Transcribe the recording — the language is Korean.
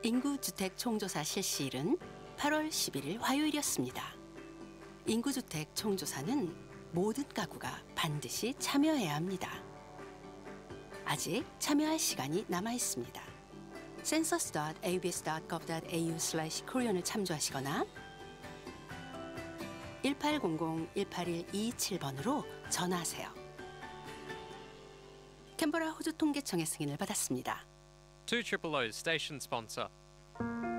인구주택 총조사 실시일은 8월 11일 화요일이었습니다. 인구주택 총조사는 모든 가구가 반드시 참여해야 합니다. 아직 참여할 시간이 남아 있습니다. census.abs.gov.au/korean을 참조하시거나 1800-181-227번으로 전화하세요. 캔버라 호주 통계청의 승인을 받았습니다. 200 station sponsor.